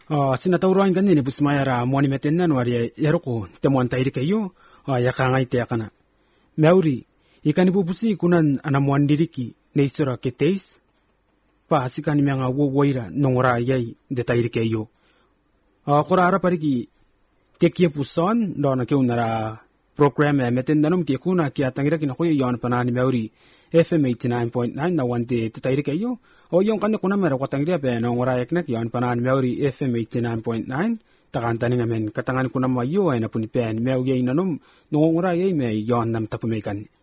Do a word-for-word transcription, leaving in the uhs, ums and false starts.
Uh, sinatauruan kan ni busmayara mwani metennan wari yaroko temuan tairi kayo uh, yakangai te yakana. Meuri ikani bubusi kunan anamwan diriki neisura keteis pa hasikani menga wowoira nongora yai de tairi kayo. Uh, kora ara pariki tekia puson dona ke unara program e metendanum ke kuna ke atangira kina koyo yon panani meuri F M eighty-nine point nine na wante te tairi kayo. O yung kanya kuna mera katangira pe na ngora eknek yon panan meuri F M eighty-nine point nine takantani ngamen katangan kuna mayo ay na punipen meu yay nanum nongora yay may yon nam tapumekan.